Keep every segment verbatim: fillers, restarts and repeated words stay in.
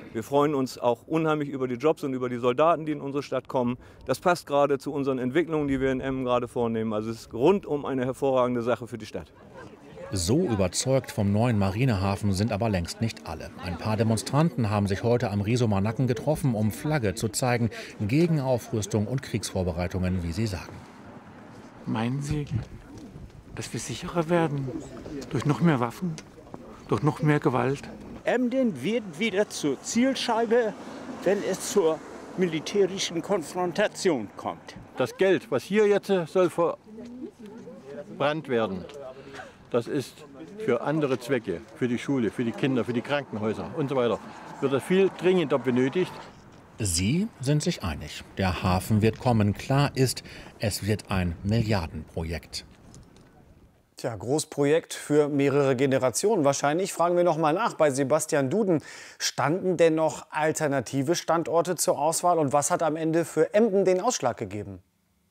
Wir freuen uns auch unheimlich über die Jobs und über die Soldaten, die in unsere Stadt kommen. Das passt gerade zu unseren Entwicklungen, die wir in Emmen gerade vornehmen. Also es ist rundum eine hervorragende Sache für die Stadt. So überzeugt vom neuen Marinehafen sind aber längst nicht alle. Ein paar Demonstranten haben sich heute am Riesumer Nacken getroffen, um Flagge zu zeigen gegen Aufrüstung und Kriegsvorbereitungen, wie sie sagen. Meinen Sie, dass wir sicherer werden durch noch mehr Waffen, durch noch mehr Gewalt? Emden wird wieder zur Zielscheibe, wenn es zur militärischen Konfrontation kommt. Das Geld, was hier jetzt soll verbrannt werden, das ist für andere Zwecke, für die Schule, für die Kinder, für die Krankenhäuser und so weiter. Wird das viel dringender benötigt. Sie sind sich einig. Der Hafen wird kommen. Klar ist, es wird ein Milliardenprojekt. Tja, Großprojekt für mehrere Generationen wahrscheinlich. Fragen wir noch mal nach bei Sebastian Duden. Standen denn noch alternative Standorte zur Auswahl? Und was hat am Ende für Emden den Ausschlag gegeben?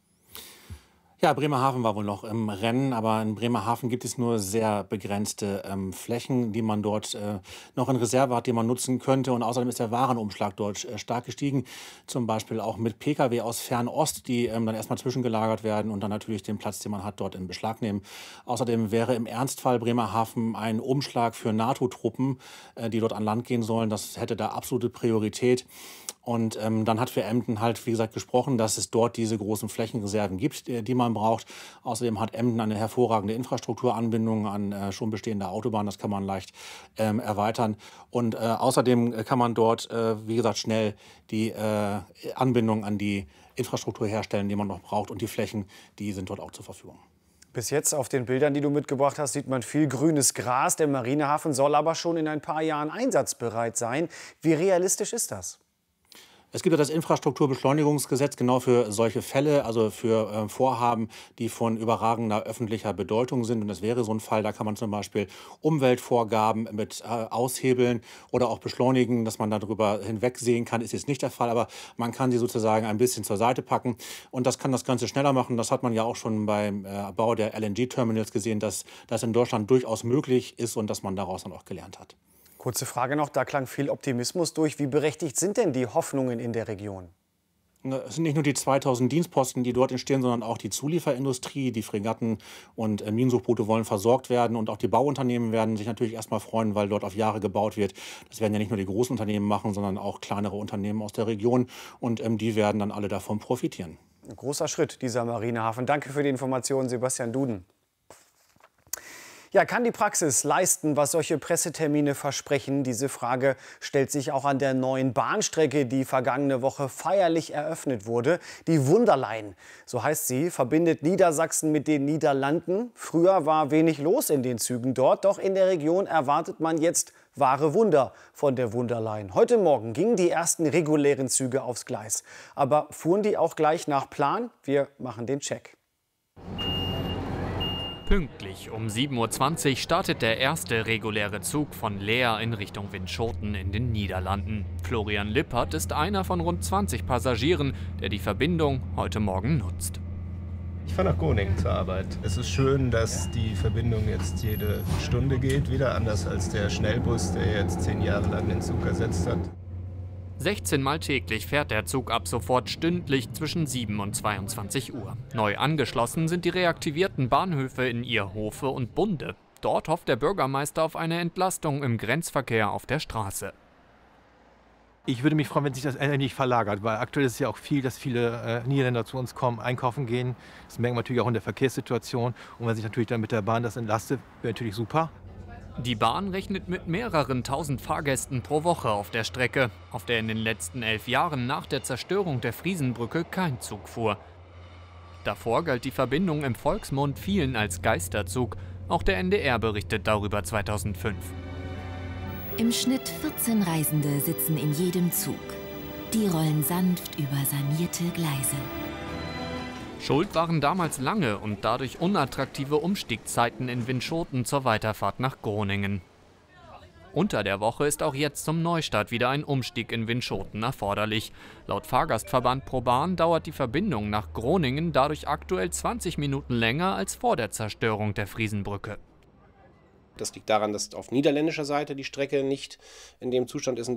Ja, Bremerhaven war wohl noch im Rennen, aber in Bremerhaven gibt es nur sehr begrenzte ähm, Flächen, die man dort äh, noch in Reserve hat, die man nutzen könnte. Und außerdem ist der Warenumschlag dort äh, stark gestiegen, zum Beispiel auch mit Pkw aus Fernost, die ähm, dann erstmal zwischengelagert werden und dann natürlich den Platz, den man hat, dort in Beschlag nehmen. Außerdem wäre im Ernstfall Bremerhaven ein Umschlag für NATO-Truppen, äh, die dort an Land gehen sollen. Das hätte da absolute Priorität. Und ähm, dann hat für Emden halt, wie gesagt, gesprochen, dass es dort diese großen Flächenreserven gibt, die, die man braucht. Außerdem hat Emden eine hervorragende Infrastrukturanbindung an äh, schon bestehende Autobahnen. Das kann man leicht ähm, erweitern. Und äh, außerdem kann man dort, äh, wie gesagt, schnell die äh, Anbindung an die Infrastruktur herstellen, die man noch braucht. Und die Flächen, die sind dort auch zur Verfügung. Bis jetzt auf den Bildern, die du mitgebracht hast, sieht man viel grünes Gras. Der Marinehafen soll aber schon in ein paar Jahren einsatzbereit sein. Wie realistisch ist das? Es gibt ja das Infrastrukturbeschleunigungsgesetz genau für solche Fälle, also für äh, Vorhaben, die von überragender öffentlicher Bedeutung sind. Und das wäre so ein Fall, da kann man zum Beispiel Umweltvorgaben mit äh, aushebeln oder auch beschleunigen, dass man darüber hinwegsehen kann. Ist jetzt nicht der Fall, aber man kann sie sozusagen ein bisschen zur Seite packen. Und das kann das Ganze schneller machen. Das hat man ja auch schon beim äh, Bau der L N G-Terminals gesehen, dass das in Deutschland durchaus möglich ist und dass man daraus dann auch gelernt hat. Kurze Frage noch, da klang viel Optimismus durch. Wie berechtigt sind denn die Hoffnungen in der Region? Es sind nicht nur die zweitausend Dienstposten, die dort entstehen, sondern auch die Zulieferindustrie. Die Fregatten und äh, Minensuchboote wollen versorgt werden. Und auch die Bauunternehmen werden sich natürlich erstmal freuen, weil dort auf Jahre gebaut wird. Das werden ja nicht nur die großen Unternehmen machen, sondern auch kleinere Unternehmen aus der Region. Und ähm, die werden dann alle davon profitieren. Ein großer Schritt, dieser Marinehafen. Danke für die Informationen, Sebastian Duden. Ja, kann die Praxis leisten, was solche Pressetermine versprechen? Diese Frage stellt sich auch an der neuen Bahnstrecke, die vergangene Woche feierlich eröffnet wurde. Die Wunderline, so heißt sie, verbindet Niedersachsen mit den Niederlanden. Früher war wenig los in den Zügen dort, doch in der Region erwartet man jetzt wahre Wunder von der Wunderline. Heute Morgen gingen die ersten regulären Züge aufs Gleis. Aber fuhren die auch gleich nach Plan? Wir machen den Check. Pünktlich um sieben Uhr zwanzig startet der erste reguläre Zug von Leer in Richtung Winschoten in den Niederlanden. Florian Lippert ist einer von rund zwanzig Passagieren, der die Verbindung heute Morgen nutzt. Ich fahre nach Groningen zur Arbeit. Es ist schön, dass die Verbindung jetzt jede Stunde geht, wieder anders als der Schnellbus, der jetzt zehn Jahre lang den Zug ersetzt hat. sechzehn Mal täglich fährt der Zug ab sofort stündlich zwischen sieben und zweiundzwanzig Uhr. Neu angeschlossen sind die reaktivierten Bahnhöfe in Ierhofe und Bunde. Dort hofft der Bürgermeister auf eine Entlastung im Grenzverkehr auf der Straße. Ich würde mich freuen, wenn sich das endlich verlagert, weil aktuell ist es ja auch viel, dass viele äh, Niederländer zu uns kommen, einkaufen gehen. Das merken wir natürlich auch in der Verkehrssituation. Und wenn sich natürlich dann mit der Bahn das entlastet, wäre natürlich super. Die Bahn rechnet mit mehreren tausend Fahrgästen pro Woche auf der Strecke, auf der in den letzten elf Jahren nach der Zerstörung der Friesenbrücke kein Zug fuhr. Davor galt die Verbindung im Volksmund vielen als Geisterzug. Auch der N D R berichtet darüber zweitausendfünf. Im Schnitt vierzehn Reisende sitzen in jedem Zug. Die rollen sanft über sanierte Gleise. Schuld waren damals lange und dadurch unattraktive Umstiegzeiten in Winschoten zur Weiterfahrt nach Groningen. Unter der Woche ist auch jetzt zum Neustart wieder ein Umstieg in Winschoten erforderlich. Laut Fahrgastverband ProBahn dauert die Verbindung nach Groningen dadurch aktuell zwanzig Minuten länger als vor der Zerstörung der Friesenbrücke. Das liegt daran, dass auf niederländischer Seite die Strecke nicht in dem Zustand ist, in